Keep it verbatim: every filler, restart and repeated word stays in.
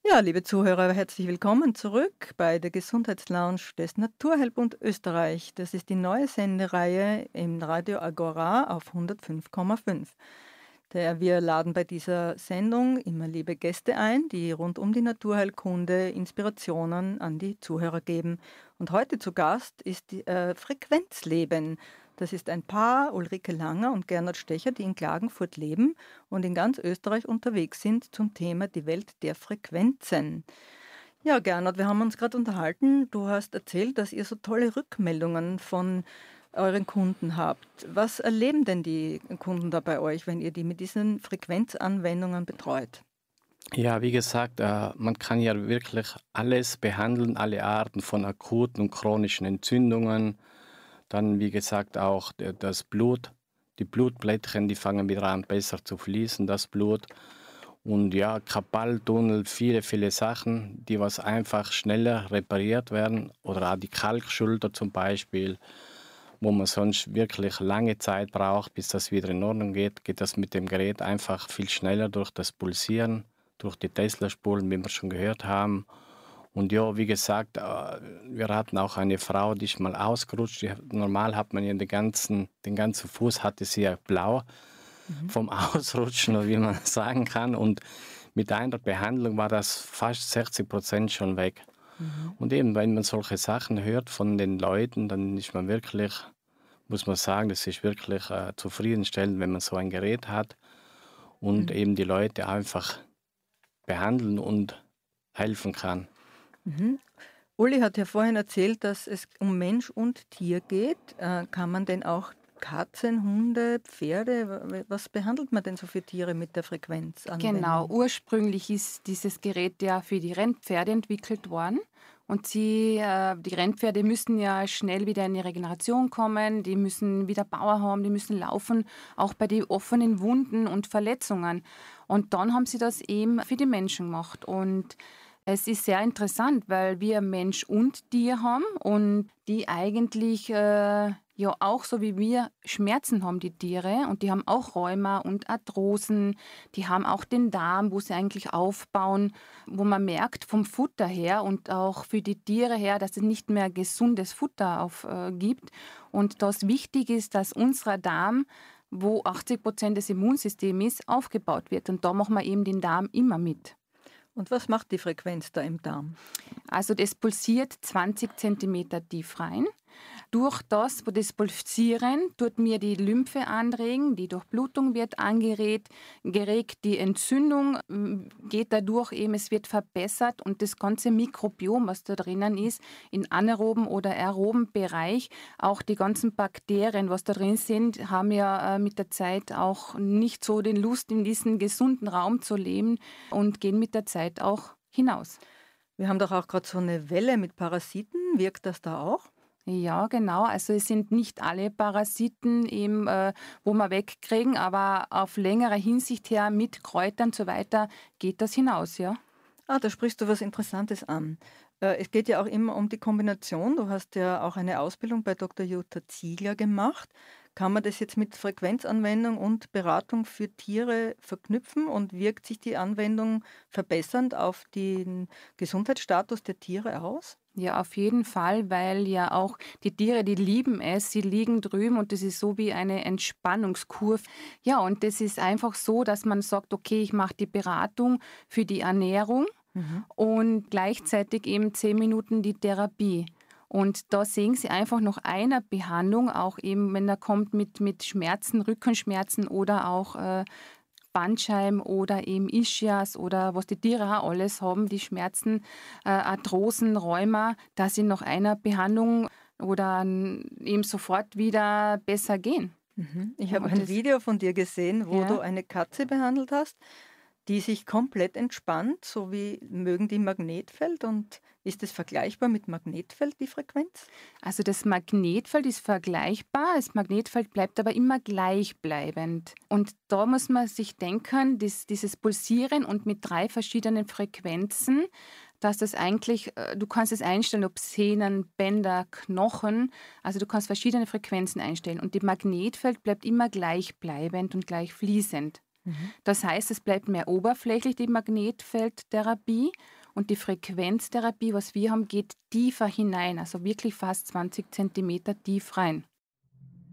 Ja, liebe Zuhörer, herzlich willkommen zurück bei der Gesundheitslounge des Naturheilbund Österreich. Das ist die neue Sendereihe im Radio Agora auf hundertfünf Komma fünf. Der, wir laden bei dieser Sendung immer liebe Gäste ein, die rund um die Naturheilkunde Inspirationen an die Zuhörer geben. Und heute zu Gast ist die, äh, Frequenzleben. Das ist ein Paar, Ulrike Langer und Gernot Stecher, die in Klagenfurt leben und in ganz Österreich unterwegs sind zum Thema die Welt der Frequenzen. Ja, Gernot, wir haben uns gerade unterhalten. Du hast erzählt, dass ihr so tolle Rückmeldungen von euren Kunden habt. Was erleben denn die Kunden da bei euch, wenn ihr die mit diesen Frequenzanwendungen betreut? Ja, wie gesagt, äh, man kann ja wirklich alles behandeln, alle Arten von akuten und chronischen Entzündungen. Dann, wie gesagt, auch d- das Blut, die Blutplättchen, die fangen wieder an, besser zu fließen, das Blut. Und ja, Karpaltunnel, viele, viele Sachen, die was einfach schneller repariert werden. Oder auch die Kalkschulter zum Beispiel, wo man sonst wirklich lange Zeit braucht, bis das wieder in Ordnung geht, geht das mit dem Gerät einfach viel schneller durch das Pulsieren, durch die Tesla-Spulen, wie wir schon gehört haben. Und ja, wie gesagt, äh, wir hatten auch eine Frau, die ist mal ausgerutscht. Die, hat- normal hat man ja den ganzen, den ganzen Fuß hatte sie ja blau Mhm. vom Ausrutschen, oder wie man sagen kann. Und mit einer Behandlung war das fast sechzig Prozent schon weg. Mhm. Und eben, wenn man solche Sachen hört von den Leuten, dann ist man wirklich, muss man sagen, das ist wirklich äh, zufriedenstellend, wenn man so ein Gerät hat und Mhm. eben die Leute einfach behandeln und helfen kann. Mhm. Uli hat ja vorhin erzählt, dass es um Mensch und Tier geht. Äh, kann man denn auch Katzen, Hunde, Pferde, wa- wa- was behandelt man denn so für Tiere mit der Genau, Frequenzanwendung? ursprünglich ist dieses Gerät ja für die Rennpferde entwickelt worden. Und sie, äh, die Rennpferde müssen ja schnell wieder in die Regeneration kommen, die müssen wieder Power haben, die müssen laufen, auch bei den offenen Wunden und Verletzungen. Und dann haben sie das eben für die Menschen gemacht. Und es ist sehr interessant, weil wir Mensch und Tier haben und die eigentlich äh, ja auch so wie wir Schmerzen haben, die Tiere. Und die haben auch Rheuma und Arthrosen, die haben auch den Darm, wo sie eigentlich aufbauen, wo man merkt vom Futter her und auch für die Tiere her, dass es nicht mehr gesundes Futter auf, äh, gibt. Und das wichtig ist, dass unser Darm, wo achtzig Prozent des Immunsystems ist, aufgebaut wird. Und da machen wir eben den Darm immer mit. Und was macht die Frequenz da im Darm? Also das pulsiert zwanzig Zentimeter tief rein. Durch das, wo das Pulsieren, tut mir die Lymphe anregen, die Durchblutung wird angeregt, geregt, die Entzündung mm, geht dadurch eben, es wird verbessert und das ganze Mikrobiom, was da drinnen ist, in anaeroben oder aeroben Bereich, auch die ganzen Bakterien, was da drin sind, haben ja äh, mit der Zeit auch nicht so den Lust, in diesem gesunden Raum zu leben und gehen mit der Zeit auch hinaus. Wir haben doch auch gerade so eine Welle mit Parasiten. Wirkt das da auch? Ja, genau. Also es sind nicht alle Parasiten, eben, äh, wo wir wegkriegen, aber auf längere Hinsicht her mit Kräutern und so weiter geht das hinaus, ja. Ah, da sprichst du was Interessantes an. Äh, es geht ja auch immer um die Kombination. Du hast ja auch eine Ausbildung bei Doktor Jutta Ziegler gemacht. Kann man das jetzt mit Frequenzanwendung und Beratung für Tiere verknüpfen und wirkt sich die Anwendung verbessernd auf den Gesundheitsstatus der Tiere aus? Ja, auf jeden Fall, weil ja auch die Tiere, die lieben es, sie liegen drüben und das ist so wie eine Entspannungskurve. Ja, und das ist einfach so, dass man sagt, okay, ich mache die Beratung für die Ernährung Mhm. und gleichzeitig eben zehn Minuten die Therapie. Und da sehen Sie einfach nach einer Behandlung, auch eben, wenn er kommt mit, mit Schmerzen, Rückenschmerzen oder auch äh, Bandscheiben oder eben Ischias oder was die Tiere auch alles haben, die Schmerzen, äh, Arthrosen, Rheuma, dass sie nach einer Behandlung oder n- eben sofort wieder besser gehen. Mhm. Ich Ja, habe und ein das, Video von dir gesehen, wo du ja. eine Katze behandelt hast, die sich komplett entspannt, so wie mögen die Magnetfeld. Und ist es vergleichbar mit Magnetfeld, die Frequenz? Also das Magnetfeld ist vergleichbar, das Magnetfeld bleibt aber immer gleichbleibend. Und da muss man sich denken, dies, dieses Pulsieren und mit drei verschiedenen Frequenzen, dass das eigentlich, äh, du kannst es einstellen, ob Sehnen, Bänder, Knochen, also du kannst verschiedene Frequenzen einstellen und das Magnetfeld bleibt immer gleichbleibend und gleich fließend. Mhm. Das heißt, es bleibt mehr oberflächlich, die Magnetfeldtherapie, und die Frequenztherapie, was wir haben, geht tiefer hinein, also wirklich fast zwanzig Zentimeter tief rein.